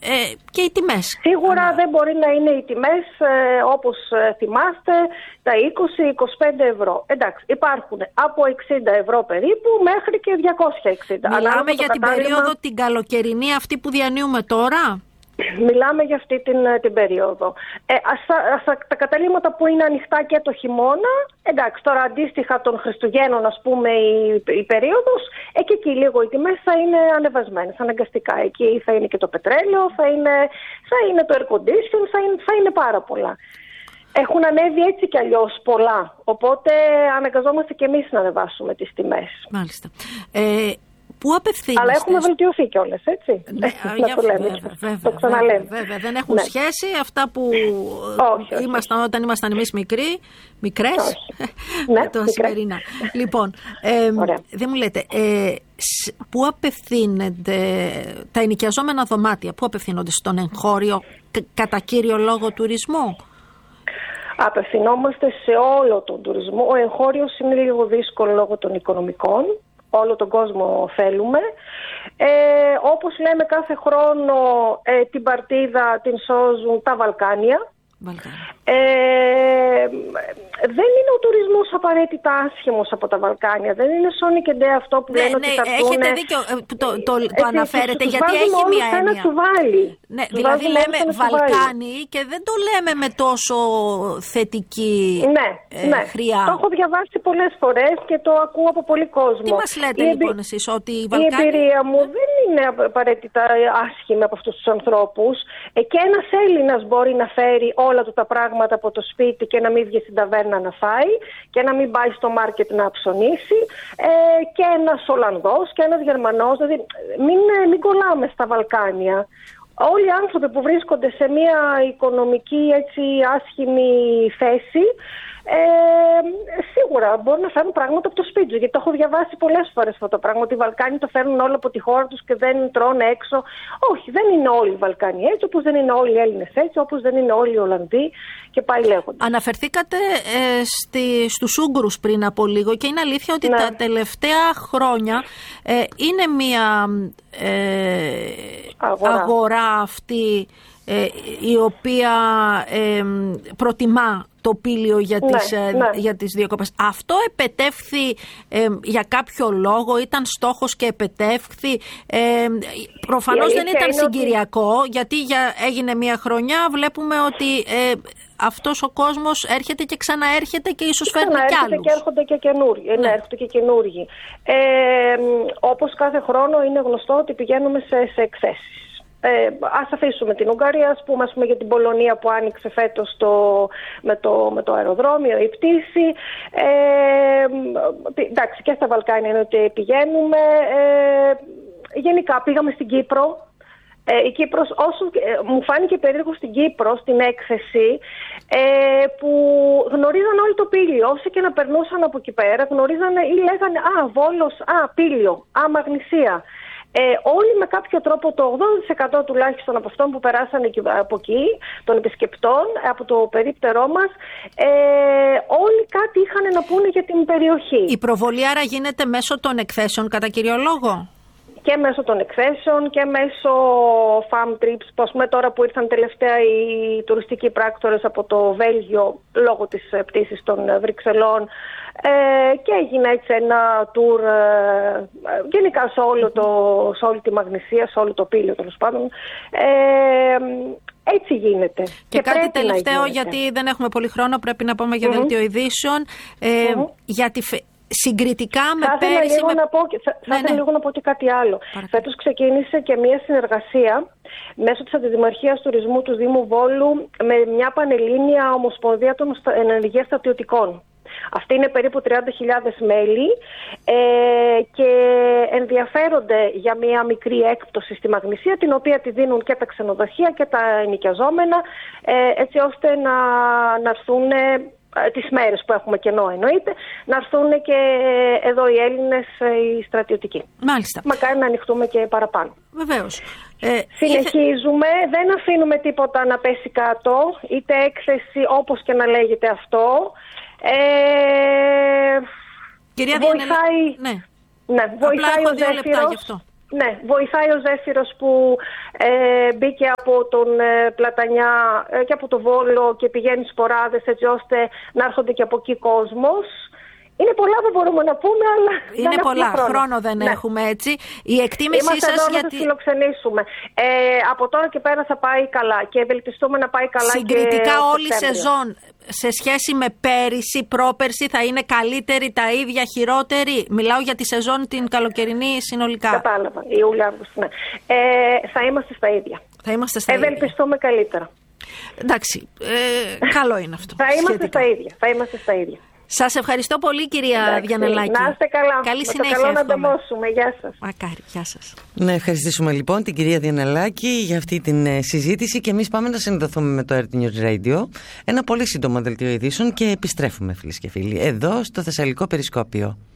και οι τιμές. Σίγουρα δεν μπορεί να είναι οι τιμές όπως θυμάστε, τα 20-25 ευρώ. Εντάξει, υπάρχουν από 60 ευρώ περίπου μέχρι και 260. Μιλάμε για την περίοδο την καλοκαιρινή αυτή που διανύουμε τώρα. Μιλάμε για αυτή την περίοδο. Τα καταλύματα που είναι ανοιχτά και το χειμώνα, εντάξει, τώρα αντίστοιχα των Χριστουγέννων, ας πούμε, η περίοδος, και εκεί λίγο οι τιμές θα είναι ανεβασμένες, αναγκαστικά. Εκεί θα είναι και το πετρέλαιο, θα είναι το air condition, θα είναι πάρα πολλά. Έχουν ανέβει έτσι κι αλλιώς πολλά, οπότε αναγκαζόμαστε και εμείς να ανεβάσουμε τις τιμές. Μάλιστα. Πού απευθύνεστε? Αλλά έχουμε βελτιωθεί κιόλας, έτσι. Ναι, να το λέμε. Το ξαναλέμε. Βέβαια, δεν έχουν σχέση αυτά που ήμασταν όταν ήμασταν εμείς μικρές, το σημερινά. Λοιπόν, δεν μου λέτε, πού απευθύνεται τα ενοικιαζόμενα δωμάτια, πού απευθύνονται στον εγχώριο κατά κύριο λόγο τουρισμού? Απευθυνόμαστε σε όλο τον τουρισμό. Ο εγχώριος είναι λίγο δύσκολο λόγω των οικονομικών. Όλο τον κόσμο θέλουμε. Όπως λέμε κάθε χρόνο, την παρτίδα την σώζουν τα Βαλκάνια. Δεν είναι ο τουρισμός απαραίτητα άσχημος από τα Βαλκάνια. Δεν είναι Sony και Ντε αυτό που λένε ότι θα έρθουν. Έχετε δίκιο που το αναφέρετε, γιατί έχει μια έννοια. Ναι, δηλαδή λέμε Βαλκάνι και δεν το λέμε με τόσο θετική χρειά. Το έχω διαβάσει πολλές φορές και το ακούω από πολύ κόσμο. Τι μας λέτε λοιπόν εσείς, ότι οι Βαλκάνοι... Η εμπειρία μου δεν είναι απαραίτητα άσχημη από αυτούς τους ανθρώπους. Και ένας Έλληνας μπορεί να φέρει όλα του τα πράγματα από το σπίτι και να μην βγει στην ταβέρνα να φάει και να μην πάει στο μάρκετ να ψωνίσει, και ένας Ολλανδός και ένας Γερμανός. Δηλαδή μην κολλάμε στα Βαλκάνια. Όλοι οι άνθρωποι που βρίσκονται σε μια οικονομική έτσι άσχημη θέση, σίγουρα μπορούν να φέρουν πράγματα από το σπίτι του. Γιατί το έχω διαβάσει πολλές φορές αυτό το πράγμα. Ότι οι Βαλκάνοι το φέρνουν όλο από τη χώρα τους και δεν τρώνε έξω. Όχι, δεν είναι όλοι οι Βαλκάνοι έτσι, όπως δεν είναι όλοι οι Έλληνες έτσι, όπως δεν είναι όλοι οι Ολλανδοί και πάει λέγοντας. Αναφερθήκατε στους Ούγγρους πριν από λίγο και είναι αλήθεια ότι τα τελευταία χρόνια είναι μια αγορά αυτή η οποία προτιμά το πήλιο για τις διακοπές. Αυτό επετεύχθη για κάποιο λόγο, ήταν στόχος και επετεύχθη? Προφανώς δεν ήταν συγκυριακό, γιατί έγινε μια χρονιά, βλέπουμε ότι αυτός ο κόσμος έρχεται και ξαναέρχεται και ίσως φέρνει κι άλλους. Και έρχονται και καινούργοι. Έρχονται και καινούργοι. Όπως κάθε χρόνο είναι γνωστό ότι πηγαίνουμε σε εκθέσεις. Ας αφήσουμε την Ουγγαρία, ας πούμε για την Πολωνία που άνοιξε φέτος με το αεροδρόμιο, η πτήση. Εντάξει, και στα Βαλκάνια είναι ότι πηγαίνουμε. Γενικά πήγαμε στην Κύπρο. Η Κύπρος, όσο μου φάνηκε περίεργο στην Κύπρο, στην έκθεση, που γνωρίζαν όλοι το πήλιο. Όσο και να περνούσαν από εκεί πέρα, γνωρίζανε ή λέγανε Βόλος, πήλιο, Μαγνησία. Όλοι με κάποιο τρόπο, το 80% τουλάχιστον από αυτών που περάσανε από εκεί, των επισκεπτών, από το περίπτερό μας, όλοι κάτι είχαν να πούνε για την περιοχή. Η προβολή άρα γίνεται μέσω των εκθέσεων κατά κύριο λόγο? Και μέσω των εκθέσεων και μέσω farm trips, που ας πούμε τώρα που ήρθαν τελευταία οι τουριστικοί πράκτορες από το Βέλγιο λόγω της πτήσης των Βρυξελών, και έγινε έτσι ένα tour γενικά σε όλη τη Μαγνησία, σε όλο το πήλιο τέλος πάντων. Έτσι γίνεται. Και κάτι τελευταίο, γιατί δεν έχουμε πολύ χρόνο, πρέπει να πούμε για δελτίο ειδήσεων. Γιατί συγκριτικά με πέρυσι... Θα ήθελα λίγο να πω και κάτι άλλο. Φέτος ξεκίνησε και μια συνεργασία μέσω της Αντιδημαρχίας Τουρισμού του Δήμου Βόλου με μια πανελλήνια ομοσπονδία των ενεργεία στρατιωτικών. Αυτή είναι περίπου 30.000 μέλη και ενδιαφέρονται για μια μικρή έκπτωση στη Μαγνησία, την οποία τη δίνουν και τα ξενοδοχεία και τα ενοικιαζόμενα, έτσι ώστε να έρθουν τις μέρες που έχουμε κενό, εννοείται, να έρθουν και εδώ οι Έλληνες, οι στρατιωτικοί. Μάλιστα. Μακάρι να ανοιχτούμε και παραπάνω. Βεβαίως. Συνεχίζουμε, δεν αφήνουμε τίποτα να πέσει κάτω, είτε έκθεση όπως και να λέγεται αυτό. Κυρία βοηθάει, ναι. Ναι, βοηθάει απλά ο Ζέφυρος. γι' αυτό. Ναι, βοηθάει ο Ζέφυρος που μπήκε από τον Πλατανιά και από το Βόλο και πηγαίνει στους Ποράδες, έτσι ώστε να έρχονται και από εκεί κόσμος. Είναι πολλά που μπορούμε να πούμε, αλλά είναι πολλά. Χρόνο δεν έχουμε, έτσι. Η εκτίμησή σας γιατί... να σας φιλοξενήσουμε. Από τώρα και πέρα θα πάει καλά και ευελπιστούμε να πάει καλά. Συγκριτικά όλη η σεζόν σε σχέση με πέρυσι, πρόπερσι, θα είναι καλύτερη, τα ίδια, χειρότερη? Μιλάω για τη σεζόν την καλοκαιρινή συνολικά. Κατάλαβα. Ιούλιο-Αύγουστο, ναι. Θα είμαστε στα ίδια. Θα είμαστε στα ίδια. Ευελπιστούμε καλύτερα. Εντάξει, καλό είναι αυτό. Θα είμαστε στα ίδια. Σας ευχαριστώ πολύ, κυρία Διανελάκη. Να είστε καλά. Καλή συνέχεια. Καλό να ανταμώσουμε. Γεια σας. Μακάρι, γεια σας. Να ευχαριστήσουμε λοιπόν την κυρία Διανελάκη για αυτή την συζήτηση και εμείς πάμε να συνδεθούμε με το RT News Radio. Ένα πολύ σύντομο δελτίο ειδήσεων και επιστρέφουμε, φίλες και φίλοι, εδώ στο Θεσσαλικό Περισκόπιο.